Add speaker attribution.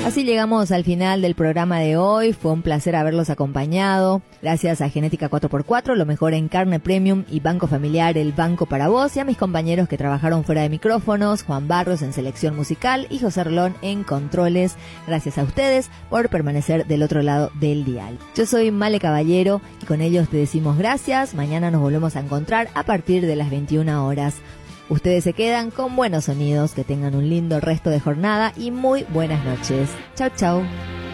Speaker 1: Así llegamos al final del programa de hoy. Fue un placer haberlos acompañado. Gracias a Genética 4x4, lo mejor en carne premium, y Banco Familiar, el banco para vos, y a mis compañeros que trabajaron fuera de micrófonos, Juan Barros en selección musical y José Rolón en controles. Gracias a ustedes por permanecer del otro lado del dial. Yo soy Male Caballero y con ellos te decimos gracias. Mañana nos volvemos a encontrar a partir de las 21 horas. Ustedes se quedan con buenos sonidos, que tengan un lindo resto de jornada y muy buenas noches. Chau, chau.